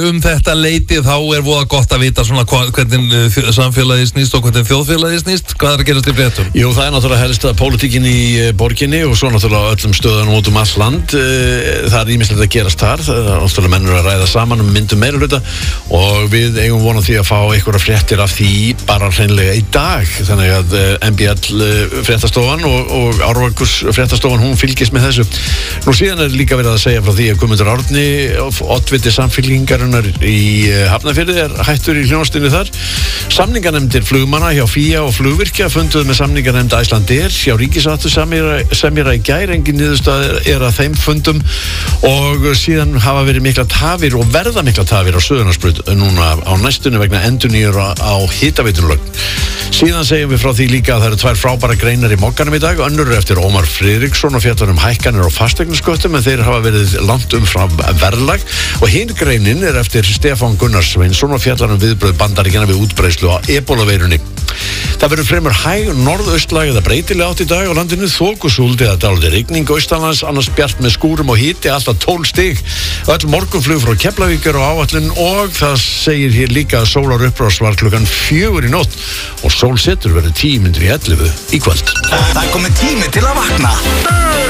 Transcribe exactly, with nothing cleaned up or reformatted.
Um þetta leiti þá er voða gott að vita svona hva, hvernig samfélagi snýst og hvernig þjóðfélagi snýst. Hvað er að gerast í fréttum? Jú, það er náttúrulega helst að pólitíkin í borginni og svo náttúrulega öllum stöðunum út um allt land. Það er ýmislegt að gerast þar. Það er náttúrulega mennur að ræða saman um myndum meirihluta og við eigum vonað því að fá einhverja fréttir af því bara hreinlega í dag. Þannig að M B L fréttastofan og, og Árvakurs fréttastofan, hún fylgist með þessu. Nú síðan er líka verið að segja frá því að Guðmundur Árni, oddviti Samfylkingarinnar í Hafnarfirði, er hættur í hljónstinni þar. Samninganefndir flugmanna hjá Fía og Flugvirkja funduðu með samninganefnd Icelandair hjá ríkissáttasemjara í gær. Engin niðurstaða er að þeim fundum og síðan hafa verið mikla tafir og verða mikla tafir á Suðurlandsbraut núna á næstunni vegna endurnýjara á hitaveitunarlögn. Síðan segjum við frá því líka að það eru tvær frábæra greinar í Mogganum í dag. Önnur er eftir Ómar Friðriksson og fjallar um hækkanir á fasteignarsköttum, en þeir hafa verið langt umfram verðlag, og hinn greinin er eftir Stefán Gunnar Sveinsson og fjallar um viðbrögð Bandaríkjanna við útbreiðslu á ebólaveirunni. Það verður fremur hæg norðaustlæg eða breytileg átt í dag á landinu, þokusúld eða dálítil rigning austanlands, annars bjart með skúrum og hiti alltaf tólf stig. Öll morgunflug frá Keflavík er á áætlun og það segir hér líka að sólarupprás var klukkan fjögur í nótt og sólsetur verður tíu mínútur í ellefu í kvöld. Það er komið tími til að vakna.